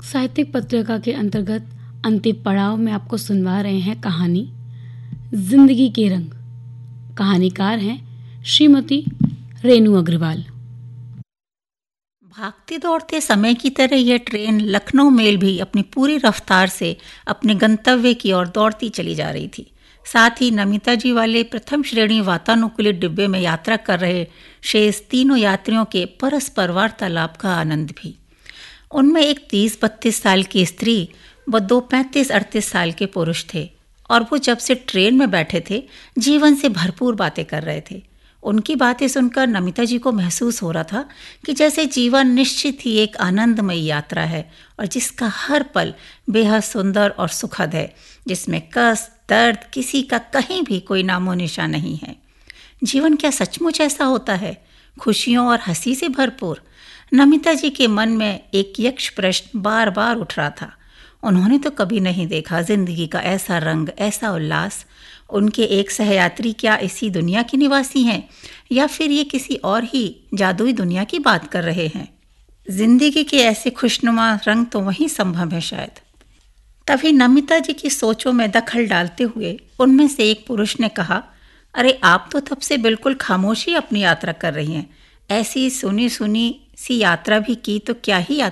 साहित्यिक पत्रिका के अंतर्गत अंतिम पड़ाव में आपको सुनवा रहे हैं कहानी जिंदगी के रंग। कहानीकार हैं श्रीमती रेणु अग्रवाल। भागते दौड़ते समय की तरह यह ट्रेन लखनऊ मेल भी अपनी पूरी रफ्तार से अपने गंतव्य की ओर दौड़ती चली जा रही थी। साथ ही नमिता जी वाले प्रथम श्रेणी वातानुकूलित डिब्बे में यात्रा कर रहे शेष तीनों यात्रियों के परस्पर वार्तालाप का आनंद भी। उनमें एक 30-32 साल की स्त्री व 2 35-38 साल के पुरुष थे और वो जब से ट्रेन में बैठे थे जीवन से भरपूर बातें कर रहे थे। उनकी बातें सुनकर नमिता जी को महसूस हो रहा था कि जैसे जीवन निश्चित ही एक आनंदमयी यात्रा है और जिसका हर पल बेहद सुंदर और सुखद है, जिसमें कष्ट दर्द किसी का कहीं भी कोई नामो निशान नहीं है। जीवन क्या सचमुच ऐसा होता है, खुशियों और हंसी से भरपूर? नमिता जी के मन में एक यक्ष प्रश्न बार बार उठ रहा था। उन्होंने तो कभी नहीं देखा जिंदगी का ऐसा रंग, ऐसा उल्लास। उनके एक सहयात्री क्या इसी दुनिया के निवासी हैं या फिर ये किसी और ही जादुई दुनिया की बात कर रहे हैं? जिंदगी के ऐसे खुशनुमा रंग तो वहीं संभव है शायद। तभी नमिता जी की सोचों में दखल डालते हुए उनमें से एक पुरुष ने कहा, अरे आप तो तब से बिल्कुल खामोशी अपनी यात्रा कर रही हैं। ऐसी सुनी सुनी सी यात्रा भी की तो क्या ही यात्रा